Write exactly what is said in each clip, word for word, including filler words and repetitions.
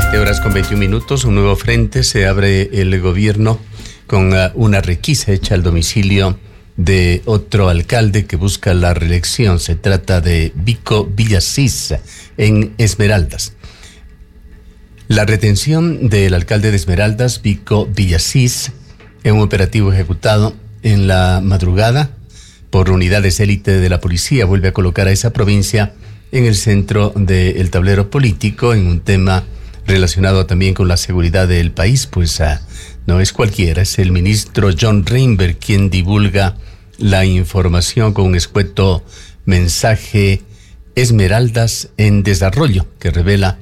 siete horas con veintiún minutos, un nuevo frente. Se abre el gobierno con uh, una requisa hecha al domicilio de otro alcalde que busca la reelección. Se trata de Vico Villasís, en Esmeraldas. La retención del alcalde de Esmeraldas, Vico Villasís, en un operativo ejecutado en la madrugada por unidades élite de la policía, vuelve a colocar a esa provincia en el centro del tablero político, en un tema relacionado también con la seguridad del país. Pues uh, no es cualquiera, es el ministro John Reinberg quien divulga la información con un escueto mensaje Esmeraldas en Desarrollo, que revela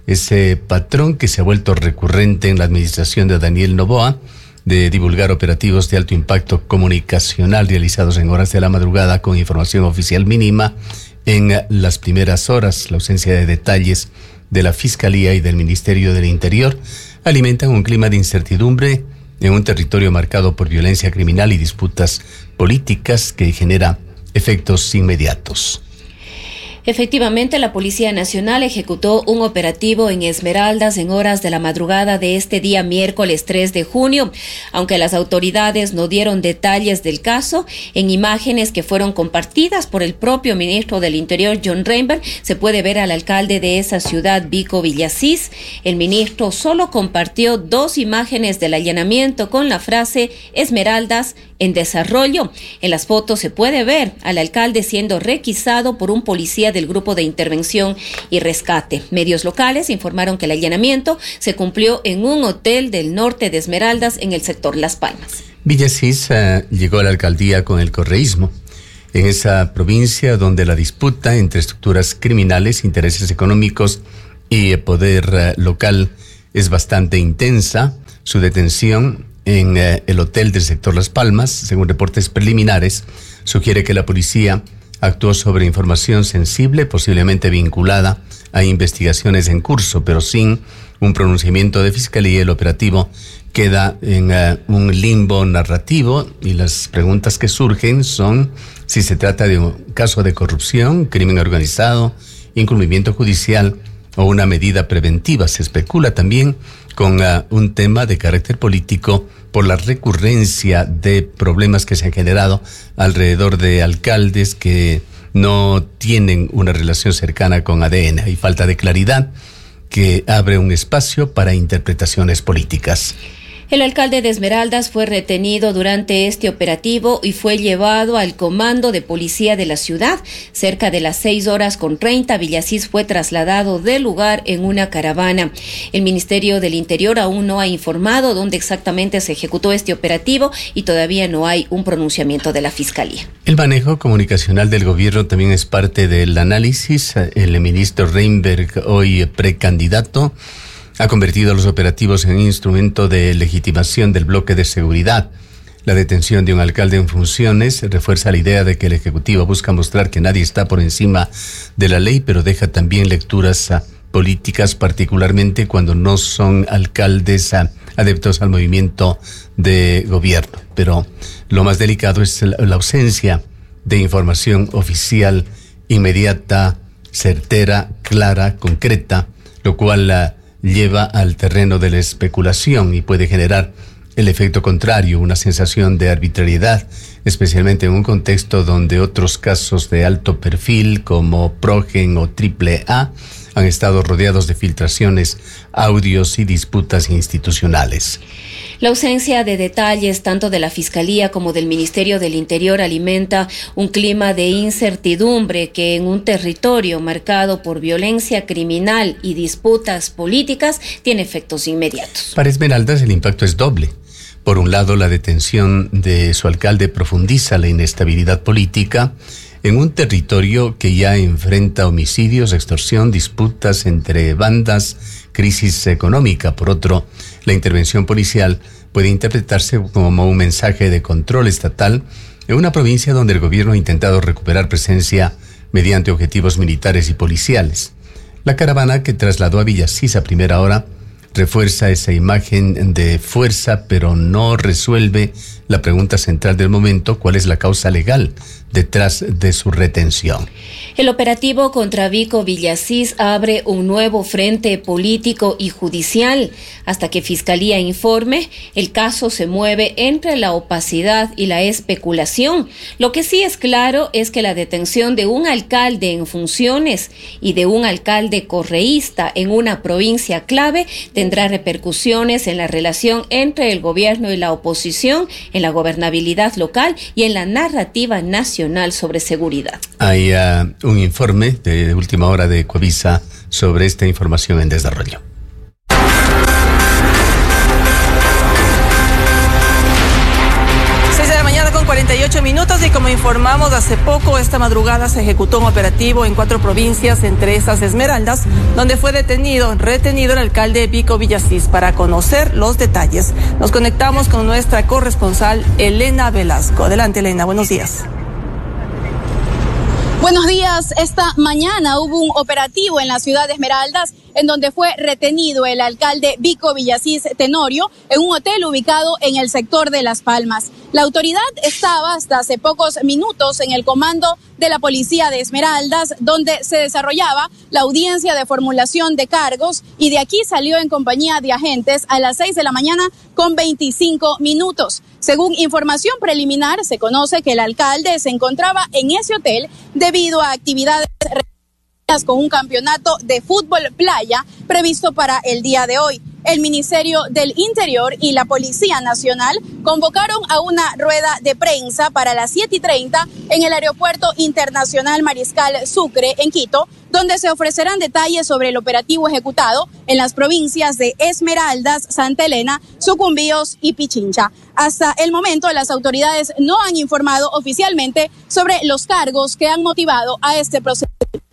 ese patrón que se ha vuelto recurrente en la administración de Daniel Noboa, de divulgar operativos de alto impacto comunicacional realizados en horas de la madrugada con información oficial mínima en las primeras horas. La ausencia de detalles de la Fiscalía y del Ministerio del Interior alimentan un clima de incertidumbre en un territorio marcado por violencia criminal y disputas políticas que genera efectos inmediatos. Efectivamente, la Policía Nacional ejecutó un operativo en Esmeraldas en horas de la madrugada de este día miércoles tres de junio. Aunque las autoridades no dieron detalles del caso, en imágenes que fueron compartidas por el propio ministro del Interior, John Reinberg, se puede ver al alcalde de esa ciudad, Vico Villasís. El ministro solo compartió dos imágenes del allanamiento con la frase Esmeraldas en Desarrollo. En las fotos se puede ver al alcalde siendo requisado por un policía del Grupo de Intervención y Rescate. Medios locales informaron que el allanamiento se cumplió en un hotel del norte de Esmeraldas en el sector Las Palmas. Villasís uh, llegó a la alcaldía con el correísmo. En esa provincia donde la disputa entre estructuras criminales, intereses económicos y poder uh, local es bastante intensa, su detención en uh, el hotel del sector Las Palmas, según reportes preliminares, sugiere que la policía actuó sobre información sensible, posiblemente vinculada a investigaciones en curso, pero sin un pronunciamiento de fiscalía. El operativo queda en uh, un limbo narrativo y las preguntas que surgen son si se trata de un caso de corrupción, crimen organizado, incumplimiento judicial o una medida preventiva. Se especula también con uh, un tema de carácter político por la recurrencia de problemas que se han generado alrededor de alcaldes que no tienen una relación cercana con A D N. Hay falta de claridad que abre un espacio para interpretaciones políticas. El alcalde de Esmeraldas fue retenido durante este operativo y fue llevado al comando de policía de la ciudad. Cerca de las seis horas con treinta, Villasís fue trasladado del lugar en una caravana. El Ministerio del Interior aún no ha informado dónde exactamente se ejecutó este operativo y todavía no hay un pronunciamiento de la Fiscalía. El manejo comunicacional del gobierno también es parte del análisis. El ministro Reinberg, hoy precandidato, ha convertido los operativos en instrumento de legitimación del bloque de seguridad. La detención de un alcalde en funciones refuerza la idea de que el Ejecutivo busca mostrar que nadie está por encima de la ley, pero deja también lecturas uh, políticas, particularmente cuando no son alcaldes uh, adeptos al movimiento de gobierno. Pero lo más delicado es la, la ausencia de información oficial inmediata, certera, clara, concreta, lo cual uh, lleva al terreno de la especulación y puede generar el efecto contrario, una sensación de arbitrariedad, especialmente en un contexto donde otros casos de alto perfil como Progen o Triple A han estado rodeados de filtraciones, audios y disputas institucionales. La ausencia de detalles tanto de la Fiscalía como del Ministerio del Interior alimenta un clima de incertidumbre que en un territorio marcado por violencia criminal y disputas políticas tiene efectos inmediatos. Para Esmeraldas el impacto es doble. Por un lado, la detención de su alcalde profundiza la inestabilidad política en un territorio que ya enfrenta homicidios, extorsión, disputas entre bandas, crisis económica. Por otro, la intervención policial puede interpretarse como un mensaje de control estatal en una provincia donde el gobierno ha intentado recuperar presencia mediante objetivos militares y policiales. La caravana que trasladó a Villasís a primera hora refuerza esa imagen de fuerza, pero no resuelve la pregunta central del momento: ¿cuál es la causa legal detrás de su retención? El operativo contra Vico Villasís abre un nuevo frente político y judicial. Hasta que Fiscalía informe, el caso se mueve entre la opacidad y la especulación. Lo que sí es claro es que la detención de un alcalde en funciones y de un alcalde correísta en una provincia clave tendrá repercusiones en la relación entre el gobierno y la oposición, en la gobernabilidad local y en la narrativa nacional sobre seguridad. Hay uh, un informe de última hora de Covisa sobre esta información en desarrollo. cuarenta y ocho minutos y como informamos hace poco, esta madrugada se ejecutó un operativo en cuatro provincias, entre esas Esmeraldas, donde fue detenido, retenido el alcalde Vico Villasís. Para conocer los detalles, nos conectamos con nuestra corresponsal Elena Velasco. Adelante, Elena, buenos días. Buenos días. Esta mañana hubo un operativo en la ciudad de Esmeraldas en donde fue retenido el alcalde Vico Villasís Tenorio en un hotel ubicado en el sector de Las Palmas. La autoridad estaba hasta hace pocos minutos en el comando de la policía de Esmeraldas, donde se desarrollaba la audiencia de formulación de cargos, y de aquí salió en compañía de agentes a las seis de la mañana con veinticinco minutos. Según información preliminar, se conoce que el alcalde se encontraba en ese hotel debido a actividades con un campeonato de fútbol playa previsto para el día de hoy. El Ministerio del Interior y la Policía Nacional convocaron a una rueda de prensa para las siete y treinta en el Aeropuerto Internacional Mariscal Sucre, en Quito, donde se ofrecerán detalles sobre el operativo ejecutado en las provincias de Esmeraldas, Santa Elena, Sucumbíos y Pichincha. Hasta el momento, las autoridades no han informado oficialmente sobre los cargos que han motivado a este procedimiento.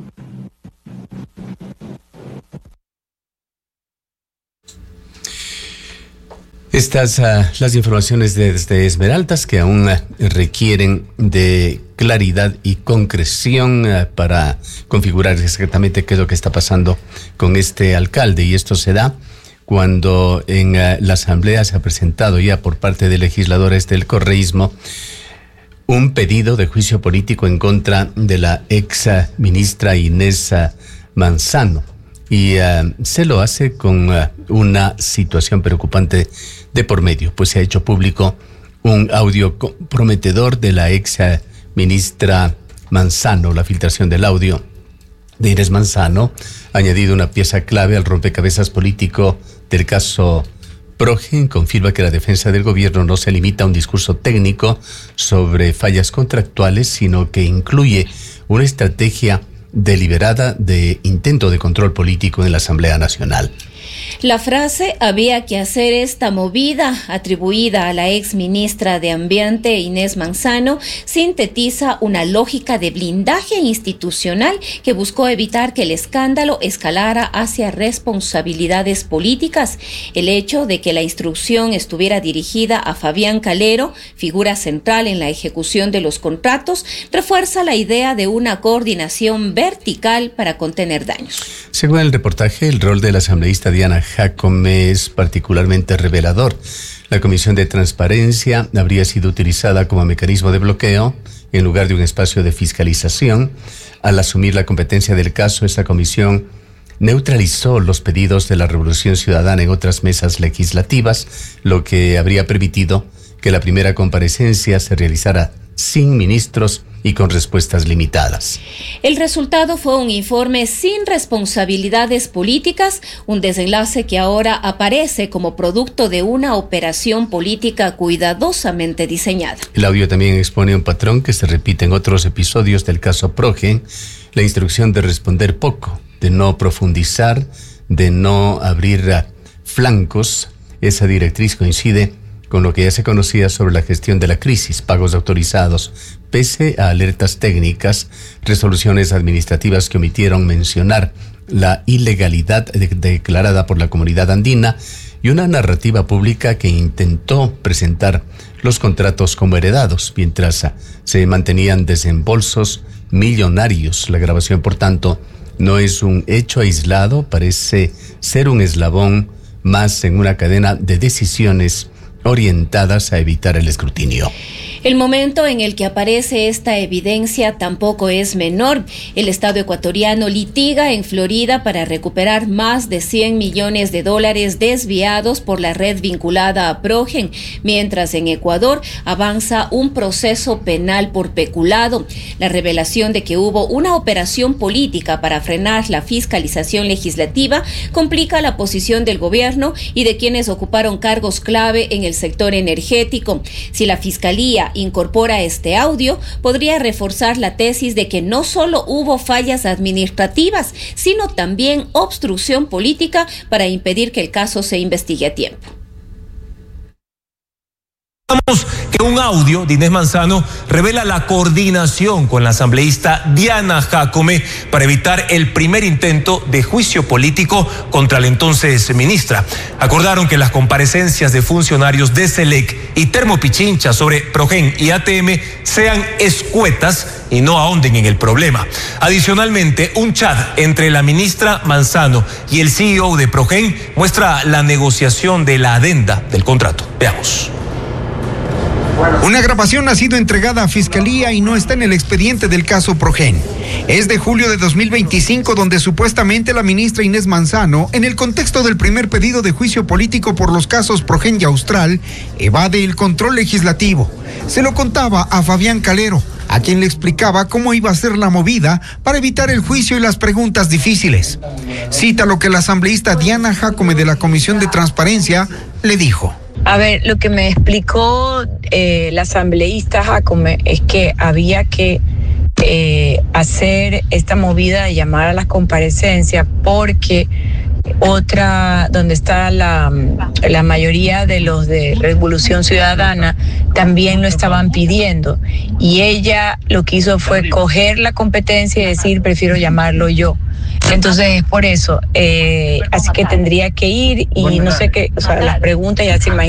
Estas uh, las informaciones de, desde Esmeraldas, que aún uh, requieren de claridad y concreción uh, para configurar exactamente qué es lo que está pasando con este alcalde. Y esto se da cuando en uh, la asamblea se ha presentado ya por parte de legisladores del correísmo un pedido de juicio político en contra de la ex uh, ministra Inés uh, Manzano. Y uh, se lo hace con uh, una situación preocupante de por medio, pues se ha hecho público un audio comprometedor de la ex uh, ministra Manzano. La filtración del audio de Inés Manzano ha añadido una pieza clave al rompecabezas político del caso Progen. Confirma que la defensa del gobierno no se limita a un discurso técnico sobre fallas contractuales, sino que incluye una estrategia deliberada de intento de control político en la Asamblea Nacional. La frase "había que hacer esta movida", atribuida a la ex ministra de Ambiente Inés Manzano, sintetiza una lógica de blindaje institucional que buscó evitar que el escándalo escalara hacia responsabilidades políticas. El hecho de que la instrucción estuviera dirigida a Fabián Calero, figura central en la ejecución de los contratos, refuerza la idea de una coordinación vertical para contener daños. Según el reportaje, el rol del asambleísta Diana Jacome es particularmente revelador. La Comisión de Transparencia habría sido utilizada como mecanismo de bloqueo en lugar de un espacio de fiscalización. Al asumir la competencia del caso, esta comisión neutralizó los pedidos de la Revolución Ciudadana en otras mesas legislativas, lo que habría permitido que la primera comparecencia se realizara sin ministros y con respuestas limitadas. El resultado fue un informe sin responsabilidades políticas, un desenlace que ahora aparece como producto de una operación política cuidadosamente diseñada. El audio también expone un patrón que se repite en otros episodios del caso Progen: la instrucción de responder poco, de no profundizar, de no abrir flancos. Esa directriz coincide con lo que ya se conocía sobre la gestión de la crisis: pagos autorizados, pese a alertas técnicas, resoluciones administrativas que omitieron mencionar la ilegalidad de- declarada por la comunidad andina, y una narrativa pública que intentó presentar los contratos como heredados, mientras se mantenían desembolsos millonarios. La grabación, por tanto, no es un hecho aislado, parece ser un eslabón más en una cadena de decisiones orientadas a evitar el escrutinio. El momento en el que aparece esta evidencia tampoco es menor. El Estado ecuatoriano litiga en Florida para recuperar más de cien millones de dólares desviados por la red vinculada a Progen, mientras en Ecuador avanza un proceso penal por peculado. La revelación de que hubo una operación política para frenar la fiscalización legislativa complica la posición del gobierno y de quienes ocuparon cargos clave en el sector energético. Si la Fiscalía incorpora este audio, podría reforzar la tesis de que no solo hubo fallas administrativas, sino también obstrucción política para impedir que el caso se investigue a tiempo. Que un audio de Inés Manzano revela la coordinación con la asambleísta Diana Jácome para evitar el primer intento de juicio político contra la entonces ministra. Acordaron que las comparecencias de funcionarios de SELEC y Termopichincha sobre Progen y A T M sean escuetas y no ahonden en el problema. Adicionalmente, un chat entre la ministra Manzano y el C E O de Progen muestra la negociación de la adenda del contrato. Veamos. Una grabación ha sido entregada a Fiscalía y no está en el expediente del caso Progen. Es de julio de dos mil veinticinco, donde supuestamente la ministra Inés Manzano, en el contexto del primer pedido de juicio político por los casos Progen y Austral, evade el control legislativo. Se lo contaba a Fabián Calero, a quien le explicaba cómo iba a ser la movida para evitar el juicio y las preguntas difíciles. Cita lo que la asambleísta Diana Jácome de la Comisión de Transparencia le dijo. A ver, lo que me explicó eh, la asambleísta Jácome es que había que eh, hacer esta movida de llamar a las comparecencias porque otra, donde está la, la mayoría de los de Revolución Ciudadana, también lo estaban pidiendo. Y ella lo que hizo fue coger la competencia y decir, prefiero llamarlo yo. Entonces, por eso, eh, así que tendría que ir y no sé qué, o sea, las preguntas ya se imaginan.